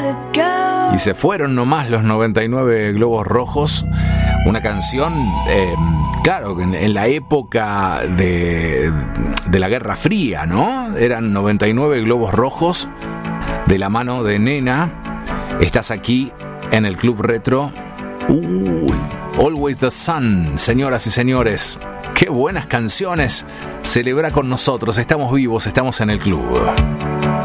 Y se fueron nomás los 99 globos rojos. Una canción, claro, en la época de la Guerra Fría, ¿no? Eran 99 globos rojos de la mano de Nena. Estás aquí en el Club Retro. Always the Sun, señoras y señores. Qué buenas canciones. Celebra con nosotros, estamos vivos, estamos en el club.